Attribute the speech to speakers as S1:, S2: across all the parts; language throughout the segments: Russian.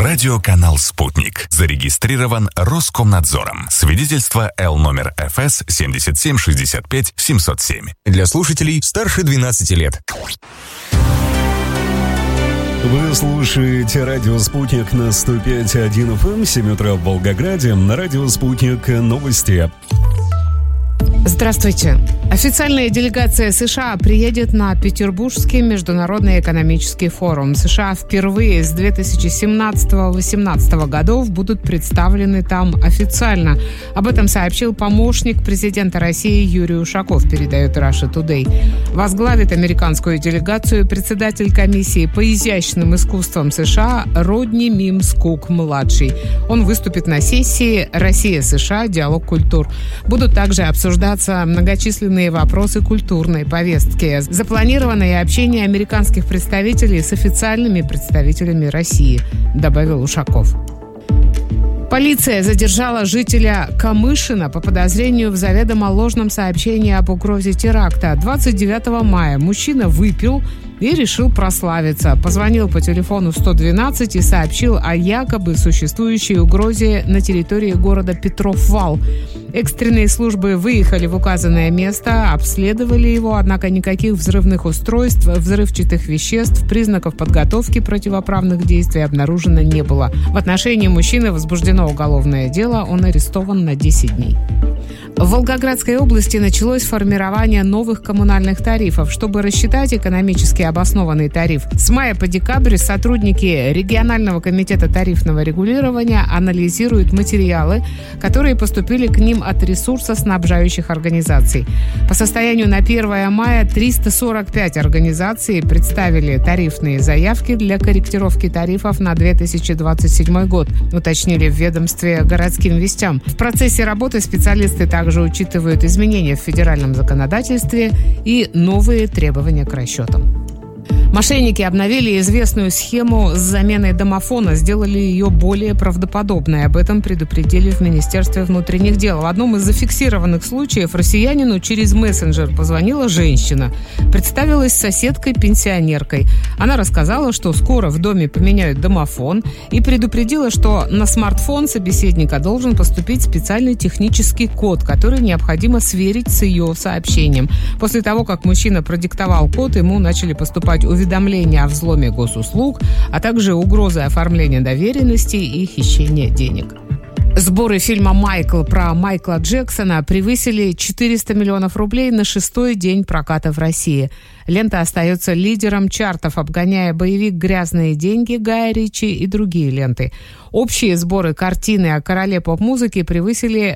S1: Радиоканал «Спутник». Зарегистрирован Роскомнадзором. Свидетельство Л номер ФС 7765 707.
S2: Для слушателей старше 12 лет.
S3: Вы слушаете радио «Спутник» на 105.1 FM, 7 утра в Волгограде. На радио «Спутник» новости.
S4: Здравствуйте. Официальная делегация США приедет на Петербургский международный экономический форум. США впервые с 2017-2018 годов будут представлены там официально. Об этом сообщил помощник президента России Юрий Ушаков, передает Russia Today. Возглавит американскую делегацию председатель комиссии по изящным искусствам США Родни Мимс-Кук-младший. Он выступит на сессии «Россия-США. Диалог культур». Будут также обсуждаться многочисленные вопросы культурной повестки. Запланировано и общение американских представителей с официальными представителями России, добавил Ушаков. Полиция задержала жителя Камышина по подозрению в заведомо ложном сообщении об угрозе теракта. 29 мая мужчина выпил и решил прославиться. Позвонил по телефону 112 и сообщил о якобы существующей угрозе на территории города Петров-Вал. Экстренные службы выехали в указанное место, обследовали его, однако никаких взрывных устройств, взрывчатых веществ, признаков подготовки противоправных действий обнаружено не было. В отношении мужчины возбуждено уголовное дело, он арестован на 10 дней. В Волгоградской области началось формирование новых коммунальных тарифов. Чтобы рассчитать экономически обоснованный тариф, с мая по декабрь сотрудники регионального комитета тарифного регулирования анализируют материалы, которые поступили к ним от ресурсоснабжающих организаций. По состоянию на 1 мая 345 организаций представили тарифные заявки для корректировки тарифов на 2027 год, уточнили в ведомстве «Городским вестям». В процессе работы специалисты также учитывают изменения в федеральном законодательстве и новые требования к расчетам. Мошенники обновили известную схему с заменой домофона, сделали ее более правдоподобной. Об этом предупредили в Министерстве внутренних дел. В одном из зафиксированных случаев россиянину через мессенджер позвонила женщина. Представилась соседкой-пенсионеркой. Она рассказала, что скоро в доме поменяют домофон, и предупредила, что на смартфон собеседника должен поступить специальный технический код, который необходимо сверить с ее сообщением. После того, как мужчина продиктовал код, ему начали поступать уведомления о взломе госуслуг, а также угрозы оформления доверенности и хищения денег. Сборы фильма «Майкл» про Майкла Джексона превысили 400 миллионов рублей на 6-й день проката в России. Лента остается лидером чартов, обгоняя боевик «Грязные деньги» Гая Ричи и другие ленты. Общие сборы картины о короле поп-музыки превысили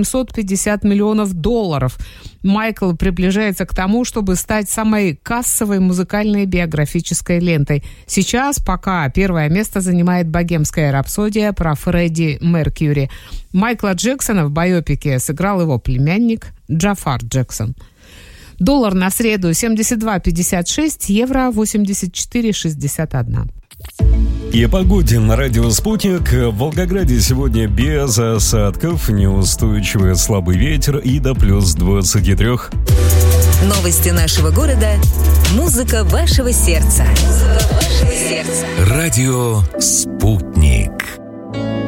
S4: 850 миллионов долларов. «Майкл» приближается к тому, чтобы стать самой кассовой музыкальной биографической лентой. Сейчас пока первое место занимает «Богемская рапсодия» про Фредди Меркьюри. Майкла Джексона в байопике сыграл его племянник Джафар Джексон. Доллар на среду 72.56, евро 84.61.
S3: И о погоде на радио «Спутник». В Волгограде сегодня без осадков, неустойчивый слабый ветер и до плюс 23.
S5: Новости нашего города. Музыка вашего сердца.
S1: Радио «Спутник».